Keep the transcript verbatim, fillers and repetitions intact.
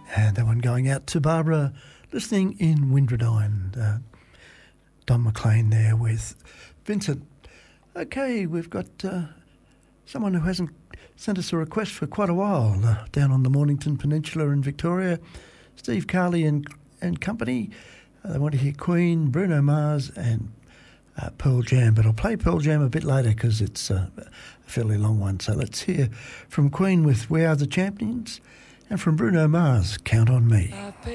And that one going out to Barbara, listening in Windradine. Uh, Don McLean there with Vincent. Okay, we've got uh, someone who hasn't sent us a request for quite a while uh, down on the Mornington Peninsula in Victoria. Steve Carley and, and company. Uh, they want to hear Queen, Bruno Mars and uh, Pearl Jam. But I'll play Pearl Jam a bit later because it's uh, a fairly long one. So let's hear from Queen with We Are the Champions and from Bruno Mars, Count on Me.